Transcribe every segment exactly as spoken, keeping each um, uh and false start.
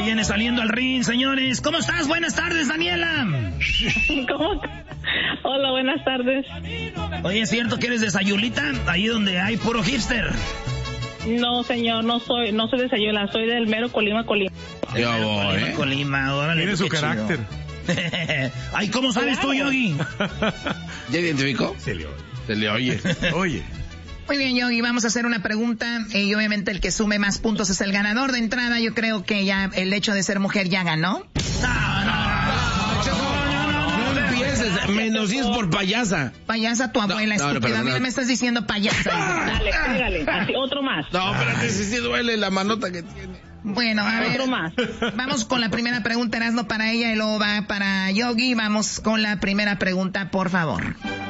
viene saliendo al ring, señores. ¿Cómo estás? Buenas tardes, Daniela. ¿Cómo? Hola, buenas tardes. Oye, ¿es cierto que eres de Sayulita? Ahí donde hay puro hipster. No, señor, no soy, no soy de Sayula, soy del mero Colima, Colima. Yo voy, Colima, ¿eh? Colima, órale. Tiene su carácter. Ay, ¿cómo sabes tú, Yogi? ¿Ya identificó? Se le oye. Se le oye. Oye. Muy bien, Yogi, vamos a hacer una pregunta eh, y obviamente el que sume más puntos es el ganador. De entrada, yo creo que ya el hecho de ser mujer ya ganó. No, no, no, no empieces. Menos diez por payasa. Payasa, tu abuela, No, no, estúpida. no, A mí no. no me estás diciendo payasa. Dale, pégale, así, otro más. No, espérate, si sí duele la manota que tiene. Bueno, a ver. Otro más. Vamos con la primera pregunta, Erasmo, para ella y luego va para Yogi. Vamos con la primera pregunta, por favor.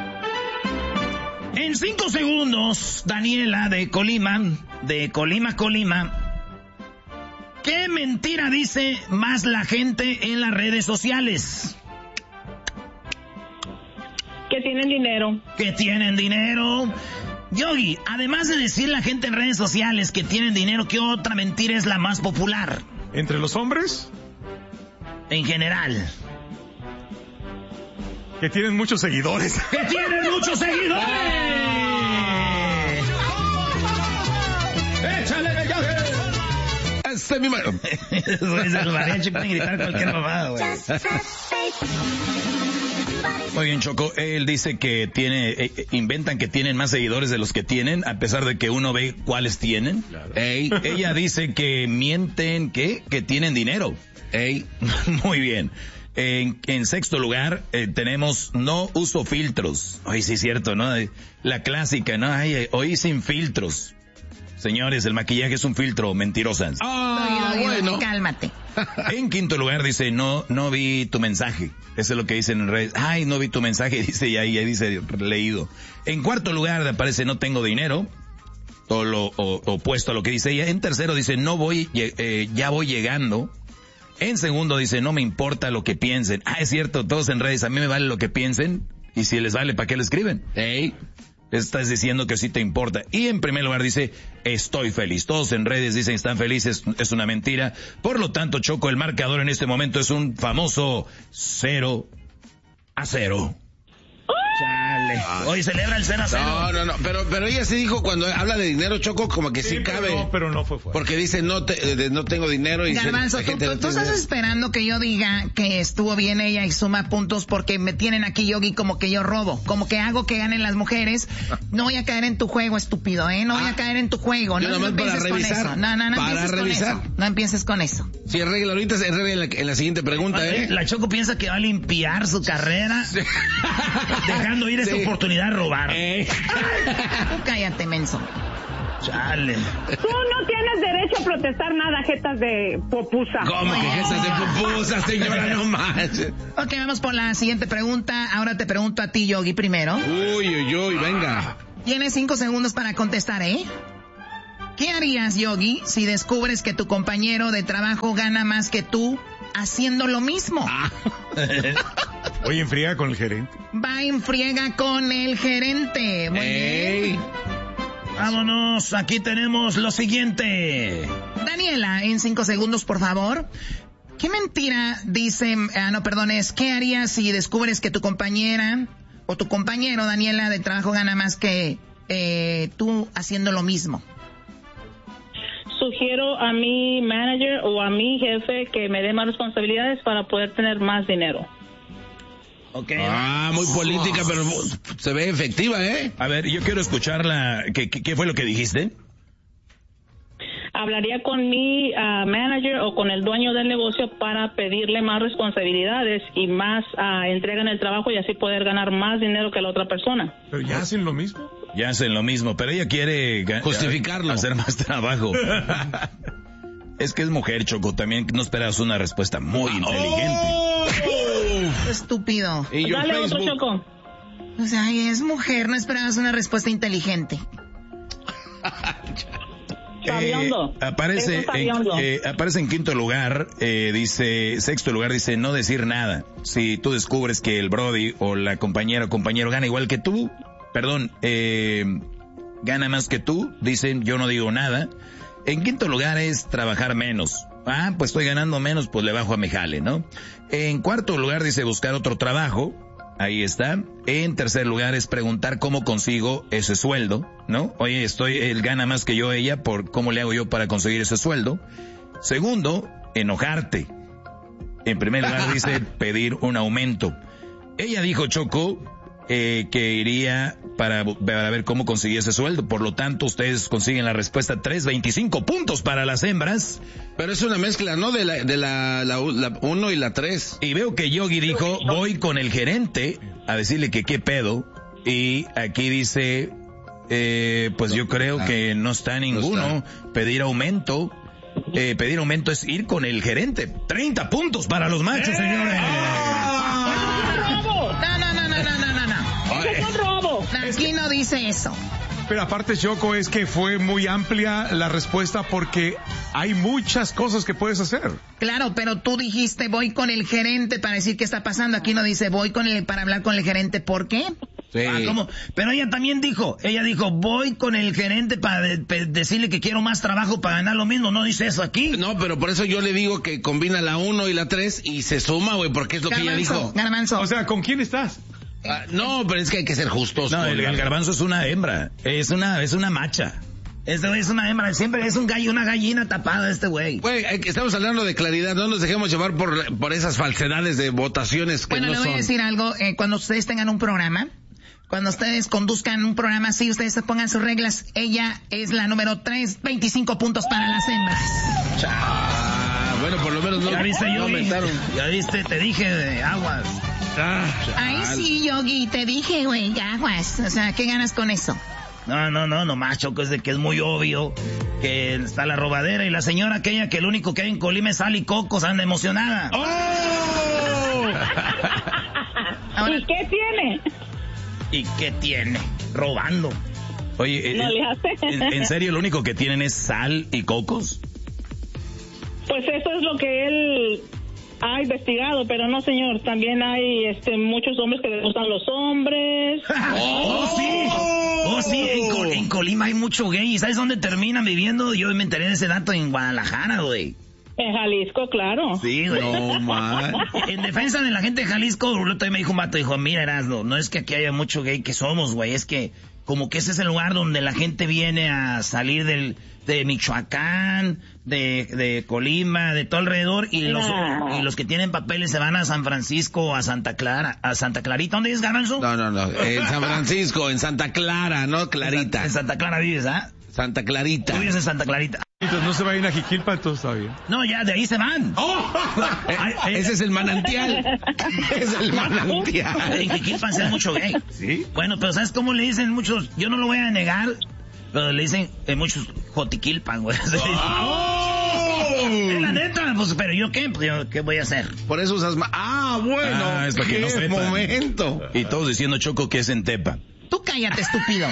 En cinco segundos, Daniela de Colima, de Colima, Colima, ¿qué mentira dice más la gente en las redes sociales? Que tienen dinero. Que tienen dinero. Yogi, además de decir la gente en redes sociales que tienen dinero, ¿qué otra mentira es la más popular? ¿Entre los hombres? En general. Que tienen muchos seguidores. ¡Que tienen muchos seguidores! ¡Échale, Yogi! Este es mi mano. Es el mariachi, pueden gritar cualquier mamada, güey. Muy bien, Choco, él dice que tiene, eh, inventan que tienen más seguidores de los que tienen, a pesar de que uno ve cuáles tienen. Claro. Ey, ella dice que mienten, ¿qué? Que tienen dinero. Ey, muy bien. En, en sexto lugar, eh, tenemos no uso filtros. Hoy sí es cierto, ¿no? La clásica, ¿no? Ay, hoy sin filtros. Señores, el maquillaje es un filtro, mentirosas. Ah, Yogi, bueno. Yogi, cálmate. En quinto lugar dice, no, no vi tu mensaje. Eso es lo que dicen en redes. Ay, no vi tu mensaje, dice, y ahí, ahí dice, leído. En cuarto lugar aparece, no tengo dinero. Todo lo o, opuesto a lo que dice ella. En tercero dice, no voy, eh, ya voy llegando. En segundo dice, no me importa lo que piensen. Ah, es cierto, todos en redes, a mí me vale lo que piensen. Y si les vale, ¿para qué lo escriben? Ey. Estás diciendo que sí te importa. Y en primer lugar dice, estoy feliz. Todos en redes dicen están felices, es una mentira. Por lo tanto, Choco, el marcador en este momento es un famoso cero a cero. Chale. Hoy celebra el cero a cero. No, no, no, pero, pero ella sí dijo cuando habla de dinero, Choco, como que sí, Sí, pero cabe. no, pero no fue fuerte. Porque dice, no te, de, no tengo dinero y Garbanzo, la tú, gente tú- no tú tiene estás dinero. esperando que yo diga que estuvo bien ella y suma puntos porque me tienen aquí, Yogi, como que yo robo, como que hago que ganen las mujeres. No voy a caer en tu juego, estúpido, ¿eh? No voy Ah, a caer en tu juego. yo No, no nomás para empieces con revisar, eso. No, no, no para empieces revisar. con eso. No empieces con eso. Si arregla ahorita, se arregla en la, en la siguiente pregunta, ¿eh? La Choco piensa que va a limpiar su carrera, dejando ir esta Sí. oportunidad de robar. Eh. Tú cállate, menso. Chale. Tú no tienes derecho a protestar nada, jetas de popusa. ¿Cómo que gestas de pupusa, señora? No manches. Ok, vamos por la siguiente pregunta. Ahora te pregunto a ti, Yogi, primero. Uy, uy, uy, venga. Tienes cinco segundos para contestar, ¿eh? ¿Qué harías, Yogi, si descubres que tu compañero de trabajo gana más que tú haciendo lo mismo? Ah. Oye, enfría con el gerente. Va en friega con el gerente. Muy Ey. bien. Vámonos, aquí tenemos lo siguiente. Daniela, en cinco segundos, por favor. ¿Qué mentira dice, ah, no, perdón, es, ¿qué harías si descubres que tu compañera o tu compañero, Daniela, de trabajo gana más que eh, tú haciendo lo mismo? Sugiero a mi manager o a mi jefe que me dé más responsabilidades para poder tener más dinero. Ok. Ah, muy política, pero se ve efectiva, ¿eh? A ver, yo quiero escucharla. ¿Qué, qué, qué fue lo que dijiste? Hablaría con mi uh, manager o con el dueño del negocio para pedirle más responsabilidades y más uh, entrega en el trabajo y así poder ganar más dinero que la otra persona. Pero ya hacen lo mismo. Ya hacen lo mismo, pero ella quiere ga- Justificarlo. hacer más trabajo. Es que es mujer, Choco, también no esperas una respuesta muy inteligente. ¡Oh! Estúpido. Y yo Dale Facebook. otro, Choco. O sea, ay, es mujer, no esperabas una respuesta inteligente. Sabiondo. Eh, aparece, Eso es sabiondo. en, eh, aparece en quinto lugar, eh, dice, sexto lugar dice no decir nada. Si tú descubres que el Brody o la compañera o compañero gana igual que tú, perdón, eh, gana más que tú, dicen yo no digo nada. En quinto lugar es trabajar menos. Ah, pues estoy ganando menos, pues le bajo a mi jale, ¿no? En cuarto lugar dice buscar otro trabajo. Ahí está. En tercer lugar es preguntar cómo consigo ese sueldo, ¿no? Oye, estoy, él gana más que yo, ella, por cómo le hago yo para conseguir ese sueldo. Segundo, enojarte. En primer lugar dice pedir un aumento. Ella dijo, Choco, eh, que iría para, para ver cómo conseguía ese sueldo. Por lo tanto, ustedes consiguen la respuesta tres, veinticinco puntos para las hembras. Pero es una mezcla, ¿no? De la, de la, la, la uno y la tres. Y veo que Yogi dijo, voy con el gerente a decirle que qué pedo. Y aquí dice, eh, pues yo creo que no está ninguno. Pedir aumento. Eh, pedir aumento es ir con el gerente. treinta puntos para los machos, señores. No, no, no, no, no, no, no. Eso es un robo. Aquí no dice eso. Pero aparte, Choco, es que fue muy amplia la respuesta porque hay muchas cosas que puedes hacer. Claro, pero tú dijiste voy con el gerente para decir qué está pasando. Aquí no dice voy con el para hablar con el gerente. ¿Por qué? Sí. Ah, ¿cómo? Pero ella también dijo, ella dijo voy con el gerente para de, de, decirle que quiero más trabajo para ganar lo mismo. No dice eso aquí. No, pero por eso yo le digo que combina la uno y la tres y se suma, güey, porque es lo Garbanzo, que ella dijo. Garbanzo. O sea, ¿con quién estás? Ah, no, pero es que hay que ser justos. No, el, el garbanzo es una hembra. Es una, es una macha. Este güey es una hembra. Siempre es un gallo, una gallina tapada este güey. Güey, estamos hablando de claridad. No nos dejemos llevar por, por esas falsedades de votaciones que bueno, no le voy son. a decir algo. Eh, cuando ustedes tengan un programa, cuando ustedes conduzcan un programa así, ustedes se pongan sus reglas. Ella es la número tres, veinticinco puntos para las hembras. Ah, bueno, por lo menos no, Ya viste, no Yogi. aumentaron. Ya viste, te dije de aguas. Ah, Ay, sí, Yogi, te dije, güey, aguas. O sea, ¿qué ganas con eso? No, no, no, nomás, Choco, es de que es muy obvio que está la robadera y la señora aquella que el único que hay en Colima es sal y cocos, anda emocionada. ¡Oh! Ahora, ¿Y qué tiene? ¿Y qué tiene? Robando. Oye, No eh, le hace. ¿en, en serio lo único que tienen es sal y cocos? Pues eso es lo que él ha investigado, pero no, señor. También hay este muchos hombres que les gustan los hombres. ¡Oh, sí! ¡Oh, sí! En, Col- en Colima hay mucho gay. ¿Y sabes dónde terminan viviendo? Yo me enteré de ese dato en Guadalajara, güey. En Jalisco, claro. Sí, güey. No, man. En defensa de la gente de Jalisco, el otro día me dijo un vato, dijo, mira, Erasmo, no es que aquí haya mucho gay que somos, güey, es que como que ese es el lugar donde la gente viene a salir del de Michoacán, de, de Colima, de todo alrededor, y los, No. y los que tienen papeles se van a San Francisco, a Santa Clara, a Santa Clarita. ¿Dónde es, Garbanzo? No, no, no. En San Francisco, en Santa Clara, ¿no? Clarita. En Santa Clara vives, ¿ah? Santa Clarita. Tú vives en Santa Clarita. Entonces no se va a ir a Jiquilpa, entonces está bien. No, ya, de ahí se van. Eh, Ay, ay, ese es el manantial. Es el manantial. En Jiquilpan se da mucho gay. ¿Sí? Bueno, pero ¿sabes cómo le dicen muchos? Yo no lo voy a negar, pero le dicen eh, muchos Jotiquilpan, güey. Es la neta, pues, pero ¿yo qué? Pues, ¿yo qué voy a hacer? Por eso usas ma- Ah, bueno. Ah, es para que qué no sepan. momento. Y todos diciendo, Choco, que es en Tepa. tú cállate, estúpido.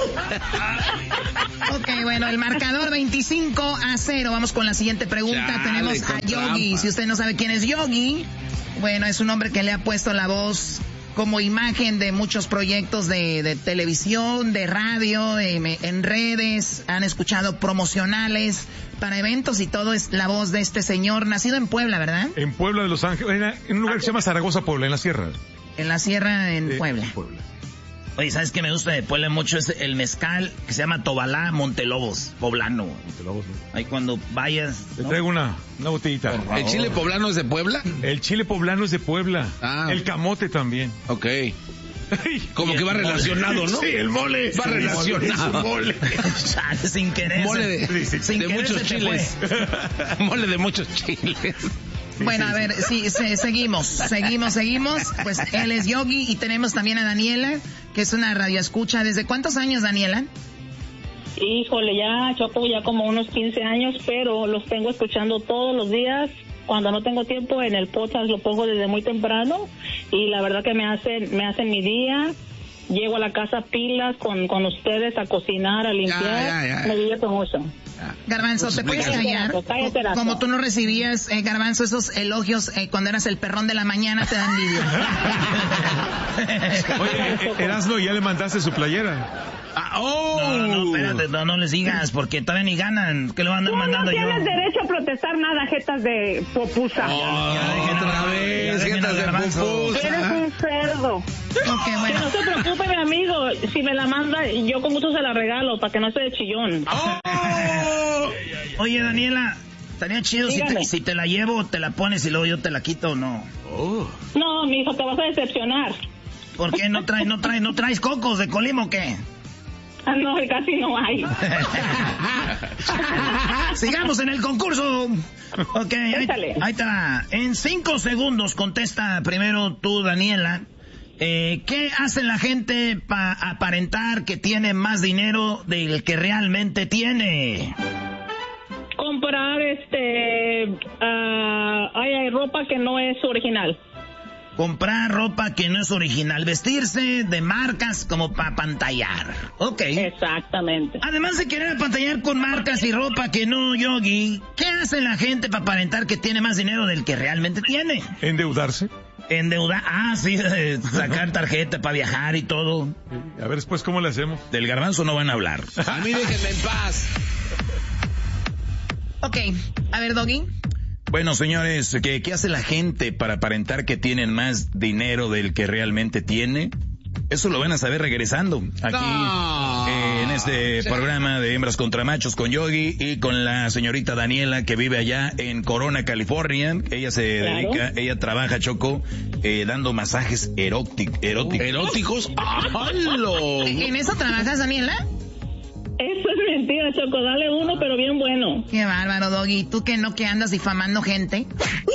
Ok, bueno, el marcador veinticinco a cero. Vamos con la siguiente pregunta. Chale, Tenemos con a Yogi. trampa. Si usted no sabe quién es Yogi, bueno, es un hombre que le ha puesto la voz como imagen de muchos proyectos de, de televisión, de radio, en, en redes. Han escuchado promocionales para eventos y todo. Es la voz de este señor, nacido en Puebla, ¿verdad? En Puebla de Los Ángeles, en, en un lugar que se llama Zaragoza, Puebla, en la sierra. En la sierra, en Eh, Puebla. Puebla. Oye, ¿sabes qué me gusta de Puebla mucho? Es el mezcal que se llama Tobalá Montelobos, poblano. Montelobos, ¿no? Ahí cuando vayas... Te ¿no? traigo una, una botellita. ¿El chile poblano es de Puebla? El chile poblano es de Puebla. Ah. El camote también. Ok. Como que va relacionado, ¿no? Sí, el mole. Va relacionado. Mole. Chale, sin querer. Mole de, se- de sin querer muchos se te chiles. Mole de muchos chiles. Bueno, a ver, sí, se- seguimos, seguimos, seguimos. Pues él es Yogi y tenemos también a Daniela, que es una radioescucha. ¿Desde cuántos años, Daniela? Híjole, ya, Choco, ya como unos quince años, pero los tengo escuchando todos los días. Cuando no tengo tiempo, en el podcast lo pongo desde muy temprano y la verdad que me hacen, me hacen mi día. Llego a la casa pilas con, con ustedes a cocinar, a limpiar. Ya, ya, ya. Me divierto mucho. Garbanzo, ¿te puedes Cállate, callar? Erazo, cállate, Erazo. Como tú no recibías, eh, Garbanzo, esos elogios eh, cuando eras el perrón de la mañana, te dan envidia. Oye, eh, Erasmo, ¿ya le mandaste su playera? Ah, oh. No, no, espérate, no, no les digas, porque todavía ni ganan. ¿Qué le van a andar Tú mandando no yo? tienes derecho a protestar nada, jetas de popusa. Oh, Ya, dejen otra a- vez, ya dejen jetas al de garbanzo. pupusa. Eres un cerdo. Ok, Que bueno. no se preocupe, mi amigo. Si me la manda, yo con gusto se la regalo para que no esté de chillón. Oh. Oye, Daniela, estaría chido si te, Dígame. si te la llevo, te la pones y luego yo te la quito o no. Oh. No, mi hijo, te vas a decepcionar. ¿Por qué no traes, no traes, no traes cocos de Colima o qué? Ah, no, casi no hay. Sigamos en el concurso. Ok, ahí, Échale. ahí está. En cinco segundos contesta primero tú, Daniela. Eh, ¿Qué hace la gente para aparentar que tiene más dinero del que realmente tiene? Comprar, este... ah, ay, hay ropa que no es original. Comprar ropa que no es original. Vestirse de marcas como para pantallar. Ok. Exactamente. Además de querer apantallar con marcas y ropa que no, Yogi, ¿qué hace la gente para aparentar que tiene más dinero del que realmente tiene? Endeudarse. Endeudar, ah, sí, eh, sacar tarjeta para viajar y todo. A ver después cómo le hacemos. Del garbanzo no van a hablar. A mí déjenme en paz. Ok, a ver, Doggy. Bueno, señores, ¿qué, ¿qué hace la gente para aparentar que tienen más dinero del que realmente tiene? Eso lo van a saber regresando aquí No. eh, en este programa de Hembras contra Machos con Yogi y con la señorita Daniela que vive allá en Corona, California. Ella se Claro. dedica, ella trabaja, Choco, eh, dando masajes eróticos. ¿Eróticos? ¡Halo! ¿En eso trabajas, Daniela? Eso es mentira, Choco. Dale uno, pero bien bueno. Qué bárbaro, Doggy. ¿Tú que no que andas difamando gente?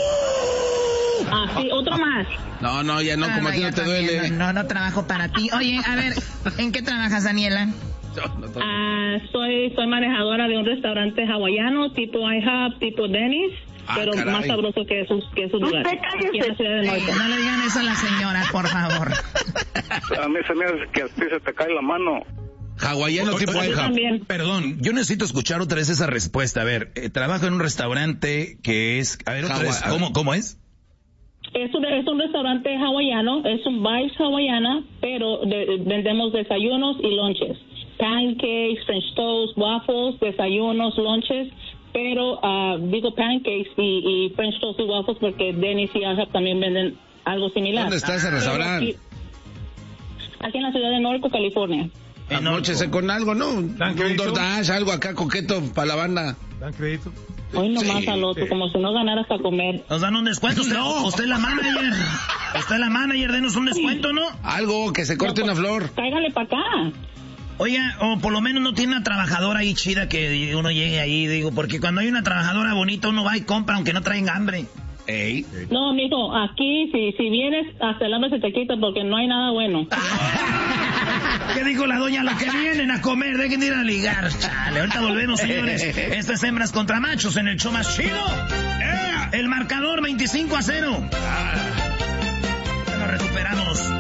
Ah, sí, otro más. No, no, ya no, Ah, como a ti ya no te también, duele. No, no, no trabajo para ti. Oye, a ver, ¿en qué trabajas, Daniela? No, no, no. Ah, soy, soy manejadora de un restaurante hawaiano, tipo IHOP, tipo Denny's, Ah, pero caray. más sabroso que esos, que esos lugares. Aquí en la Ciudad de Eh, Norte. no le digan eso a la señora, por favor. A mí se me hace que a ti se te cae la mano. Hawaiano tipo Yo IHOP. también. Perdón, yo necesito escuchar otra vez esa respuesta. A ver, eh, trabajo en un restaurante que es... A ver, otra Hawa- vez, ¿cómo, cómo es? Es un, es un restaurante hawaiano, es un Vibes hawaiana, pero de- vendemos desayunos y lonches. Pancakes, French toast, waffles, desayunos, lonches, pero ah, digo pancakes y, y French toast y waffles porque Denny's y IHOP también venden algo similar. ¿Dónde está ese Pero restaurante? Aquí, aquí en la ciudad de Norco, California. Anóchese con algo, ¿no? ¿Dan Un crédito? DoorDash, algo acá coqueto para la banda. ¿Dan crédito? Hoy nomás Sí. al otro, como si no ganaras para comer. Nos dan un descuento. Usted, No. usted es la manager. Usted es la manager, denos un descuento, ¿no? Algo, que se corte una flor. Cáigale para acá. Oiga, o por lo menos no tiene una trabajadora ahí chida que uno llegue ahí, digo, porque cuando hay una trabajadora bonita uno va y compra aunque no traigan hambre. Ey. No, mijo, aquí si, si vienes, hasta el hambre se te quita porque no hay nada bueno. ¿Qué dijo la doña? Lo que vienen a comer, dejen de ir a ligar. Chale, ahorita volvemos, señores. Esto es Hembras contra Machos en el show más chido. El marcador veinticinco a cero. Nos recuperamos.